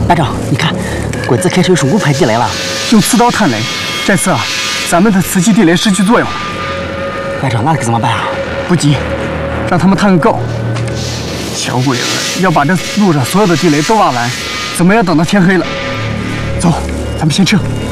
班长，你看，鬼子开始用手工排地雷了， 用刺刀探雷。这次咱们的磁吸地雷失去作用了。 班长，那可怎么办啊？ 不急，让他们探个够。小鬼子要把这路上所有的地雷都挖完，怎么也等到天黑了。走，咱们先撤。